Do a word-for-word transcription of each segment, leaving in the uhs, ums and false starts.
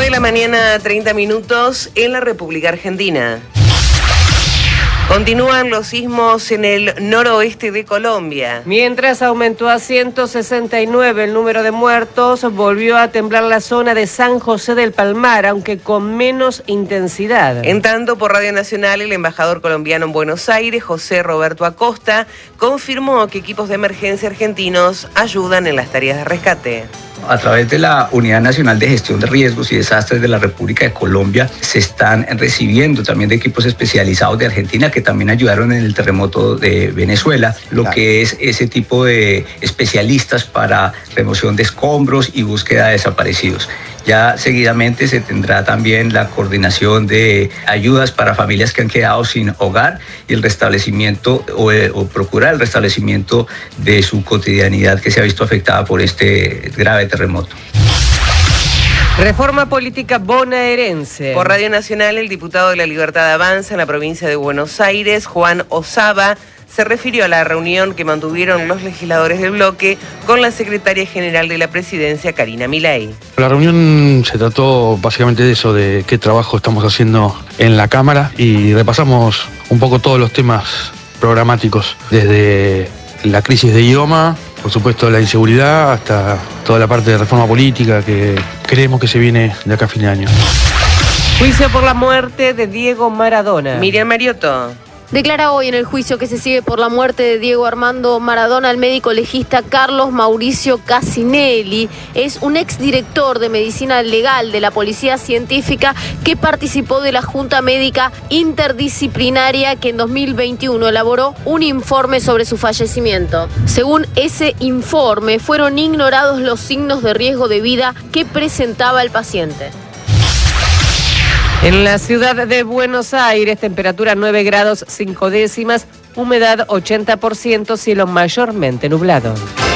de la mañana, treinta minutos, en la República Argentina. Continúan los sismos en el noroeste de Colombia. Mientras aumentó a ciento sesenta y nueve el número de muertos, volvió a temblar la zona de San José del Palmar, aunque con menos intensidad. En tanto, por Radio Nacional, el embajador colombiano en Buenos Aires, José Roberto Acosta, confirmó que equipos de emergencia argentinos ayudan en las tareas de rescate. A través de la Unidad Nacional de Gestión de Riesgos y Desastres de la República de Colombia se están recibiendo también de equipos especializados de Argentina que también ayudaron en el terremoto de Venezuela, lo claro. que es ese tipo de especialistas para remoción de escombros y búsqueda de desaparecidos. Ya seguidamente se tendrá también la coordinación de ayudas para familias que han quedado sin hogar y el restablecimiento o, eh, o procurar el restablecimiento de su cotidianidad que se ha visto afectada por este grave terremoto. Reforma política bonaerense. Por Radio Nacional, el diputado de La Libertad Avanza en la provincia de Buenos Aires, Juan Osaba, se refirió a la reunión que mantuvieron los legisladores del bloque con la secretaria general de la presidencia, Karina Milei. La reunión se trató básicamente de eso, de qué trabajo estamos haciendo en la Cámara, y repasamos un poco todos los temas programáticos, desde la crisis de idioma, por supuesto la inseguridad, hasta toda la parte de reforma política que creemos que se viene de acá a fin de año. Juicio por la muerte de Diego Maradona. Miriam Mariotto. Declara hoy en el juicio que se sigue por la muerte de Diego Armando Maradona el médico legista Carlos Mauricio Casinelli. Es un exdirector de medicina legal de la Policía Científica que participó de la Junta Médica Interdisciplinaria que en dos mil veintiuno elaboró un informe sobre su fallecimiento. Según ese informe, fueron ignorados los signos de riesgo de vida que presentaba el paciente. En la ciudad de Buenos Aires, temperatura nueve grados cinco décimas, humedad ochenta por ciento, cielo mayormente nublado.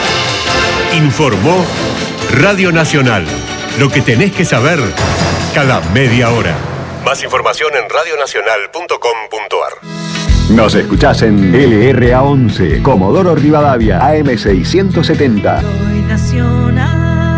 Informó Radio Nacional. Lo que tenés que saber cada media hora. Más información en radio nacional punto com punto a r. Nos escuchás en L R A once, Comodoro Rivadavia, A M seiscientos setenta. Soy Nacional.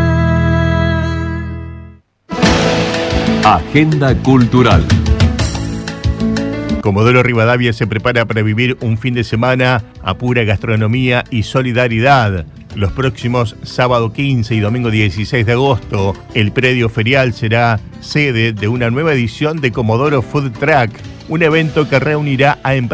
Agenda Cultural. Comodoro Rivadavia se prepara para vivir un fin de semana a pura gastronomía y solidaridad. Los próximos sábado quince y domingo dieciséis de agosto, el predio ferial será sede de una nueva edición de Comodoro Food Truck, un evento que reunirá a empresas